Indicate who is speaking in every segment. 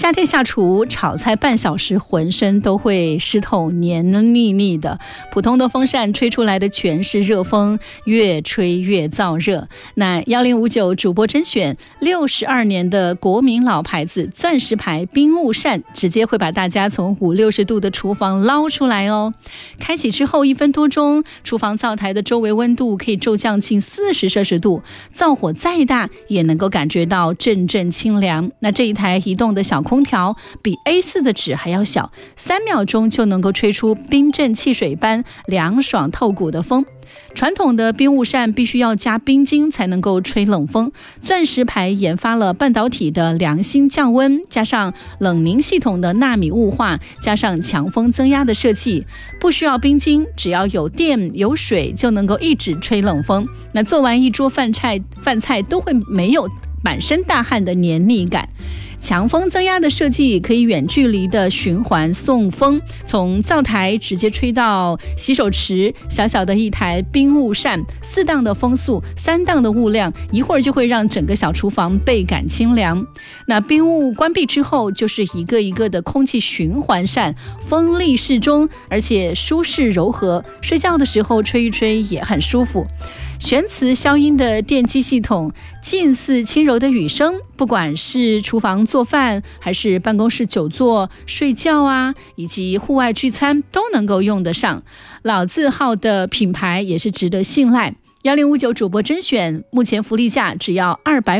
Speaker 1: 夏天下厨炒菜半小时，浑身都会湿透黏腻腻的。普通的风扇吹出来的全是热风，越吹越燥热。那1059主播甄选62年的国民老牌子钻石牌冰雾扇，直接会把大家从50-60度的厨房捞出来哦。开启之后1分多钟，厨房灶台的周围温度可以骤降近40摄氏度，灶火再大也能够感觉到阵阵清凉。那这一台移动的小空调比 A4 的纸还要小，3秒钟就能够吹出冰镇汽水般凉爽透骨的风。传统的冰雾扇必须要加冰晶才能够吹冷风，钻石牌研发了半导体的良心降温，加上冷凝系统的纳米雾化，加上强风增压的设计，不需要冰晶，只要有电有水就能够一直吹冷风。那做完一桌饭菜都会没有满身大汗的黏腻感。强风增压的设计可以远距离的循环送风，从灶台直接吹到洗手池。小小的一台冰雾扇，4档的风速，3档的雾量，一会儿就会让整个小厨房倍感清凉。那冰雾关闭之后，就是一个一个的空气循环扇，风力适中，而且舒适柔和，睡觉的时候吹一吹也很舒服。旋磁消音的电机系统，近似轻柔的雨声，不管是厨房做饭，还是办公室久坐睡觉啊，以及户外聚餐都能够用得上。老字号的品牌也是值得信赖。1059主播甄选，目前福利价只要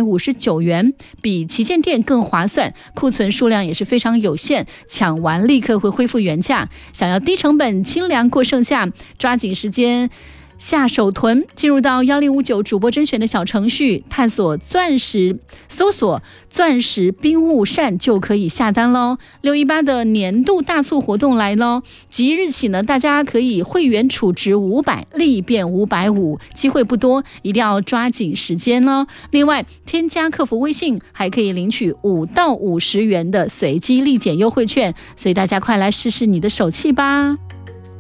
Speaker 1: 259元，比旗舰店更划算，库存数量也是非常有限，抢完立刻会恢复原价。想要低成本清凉过盛夏，抓紧时间下手囤，进入到1059主播甄选的小程序，探索钻石，搜索钻石冰雾扇就可以下单喽。618的年度大促活动来喽，即日起呢，大家可以会员储值500，立变550，机会不多，一定要抓紧时间哦。另外，添加客服微信还可以领取5到50元的随机立减优惠券，所以大家快来试试你的手气吧。